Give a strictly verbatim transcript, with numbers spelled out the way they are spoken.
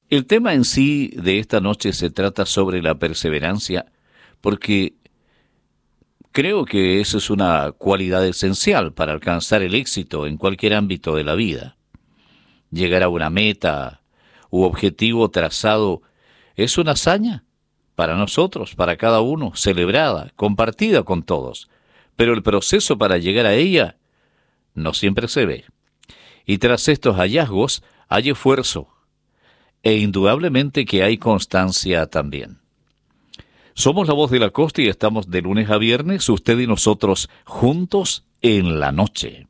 El tema en sí de esta noche se trata sobre la perseverancia, porque creo que eso es una cualidad esencial para alcanzar el éxito en cualquier ámbito de la vida. Llegar a una meta u objetivo trazado es una hazaña para nosotros, para cada uno, celebrada, compartida con todos. Pero el proceso para llegar a ella no siempre se ve. Y tras estos hallazgos hay esfuerzo, e indudablemente que hay constancia también. Somos La Voz de la Costa y estamos de lunes a viernes, usted y nosotros, juntos en la noche.